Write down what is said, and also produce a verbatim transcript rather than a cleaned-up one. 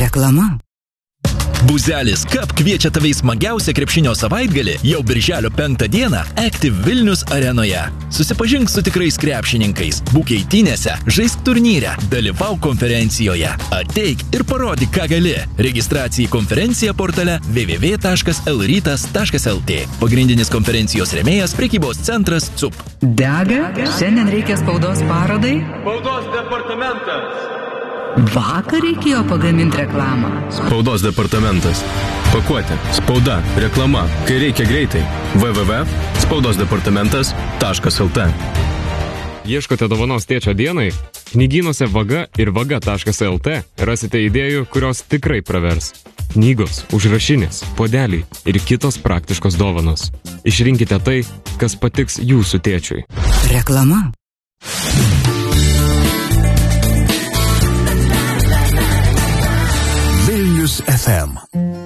Reklama. Buzelis Cup kviečia tave į smagiausią krepšinio savaitgalį jau birželio penktą dieną Active Vilnius arenoje. Susipažink su tikrais krepšininkais, būk eitynėse, žaisk turnyre, dalyvauk konferencijoje, ateik ir parodyk, ką gali. Registracija į konferenciją portale w w w taškas l rytas taškas l t. Pagrindinis konferencijos rėmėjas prekybos centras C U P. Dega, šiandien reikia spaudos parodai? Spaudos departamentas. Vakar reikėjo pagaminti reklamą. Spaudos departamentas. Pakuotė, spauda, reklama, kai reikia greitai. w w w taškas spaudos departamentas taškas l t. Ieškote dovanos tėčio dienai? Knygynuose Vaga ir vaga taškas l t rasite idėjų, kurios tikrai pravers. Knygos, užrašinės, podeliai ir kitos praktiškos dovanos. Išrinkite tai, kas patiks jūsų tėčiui. Reklama. Vilnius F M.